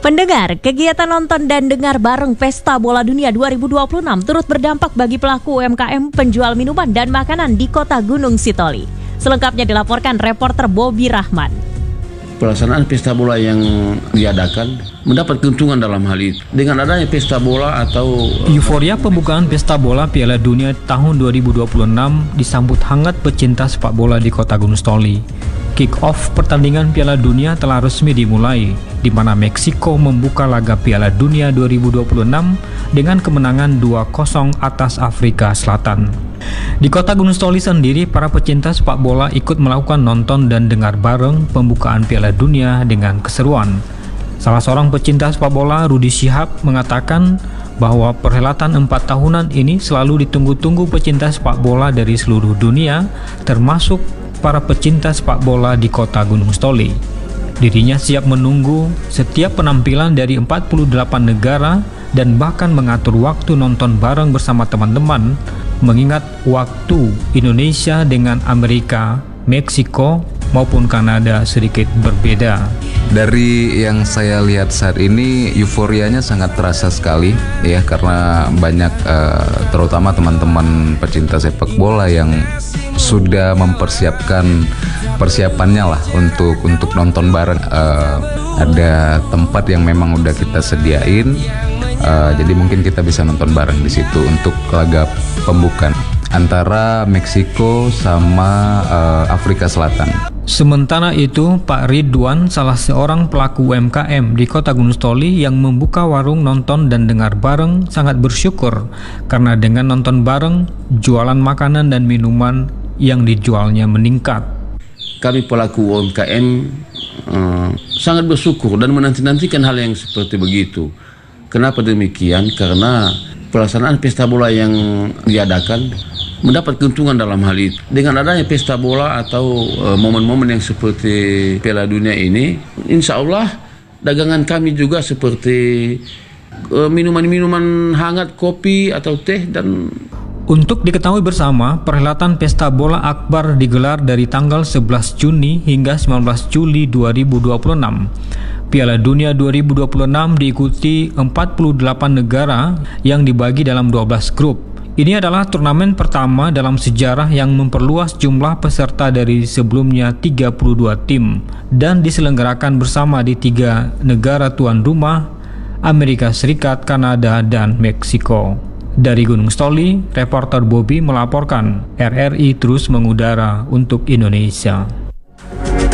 Pendengar, kegiatan nonton dan dengar bareng Pesta Bola Dunia 2026 turut berdampak bagi pelaku UMKM penjual minuman dan makanan di kota Gunung Sitoli. Selengkapnya dilaporkan reporter Bobby Rahman. Pelaksanaan pesta bola yang diadakan mendapat keuntungan dalam hal itu. Dengan adanya pesta bola atau euforia pembukaan pesta bola Piala Dunia tahun 2026 disambut hangat pecinta sepak bola di kota Gunung Sitoli. Kick-off pertandingan Piala Dunia telah resmi dimulai, di mana Meksiko membuka laga Piala Dunia 2026 dengan kemenangan 2-0 atas Afrika Selatan. Di kota Gunung Sitoli sendiri, para pecinta sepak bola ikut melakukan nonton dan dengar bareng pembukaan Piala Dunia dengan keseruan. Salah seorang pecinta sepak bola, Rudi Syihab, mengatakan bahwa perhelatan 4 tahunan ini selalu ditunggu-tunggu pecinta sepak bola dari seluruh dunia, termasuk para pecinta sepak bola di kota Gunung Sitoli. Dirinya siap menunggu setiap penampilan dari 48 negara dan bahkan mengatur waktu nonton bareng bersama teman-teman, mengingat waktu Indonesia dengan Amerika, Meksiko, maupun Kanada sedikit berbeda. Dari yang saya lihat saat ini, euforianya sangat terasa sekali ya, karena banyak terutama teman-teman pecinta sepak bola yang sudah mempersiapkan persiapannya lah untuk nonton bareng. Ada tempat yang memang udah kita sediain, jadi mungkin kita bisa nonton bareng di situ untuk laga pembukaan antara Meksiko sama Afrika Selatan. Sementara itu, Pak Ridwan, salah seorang pelaku UMKM di kota Gunung Sitoli yang membuka warung nonton dan dengar bareng, sangat bersyukur karena dengan nonton bareng, jualan makanan dan minuman yang dijualnya meningkat. Kami pelaku UMKM sangat bersyukur dan menanti-nantikan hal yang seperti begitu. Kenapa demikian? Karena pelaksanaan pesta bola yang diadakan mendapat keuntungan dalam hal itu. Dengan adanya pesta bola atau momen-momen yang seperti Piala Dunia ini, insya Allah dagangan kami juga seperti minuman-minuman hangat, kopi atau teh dan. Untuk diketahui bersama, perhelatan Pesta Bola Akbar digelar dari tanggal 11 Juni hingga 19 Juli 2026. Piala Dunia 2026 diikuti 48 negara yang dibagi dalam 12 grup. Ini adalah turnamen pertama dalam sejarah yang memperluas jumlah peserta dari sebelumnya 32 tim dan diselenggarakan bersama di 3 negara tuan rumah, Amerika Serikat, Kanada, dan Meksiko. Dari Gunung Sitoli, reporter Bobby melaporkan. RRI terus mengudara untuk Indonesia.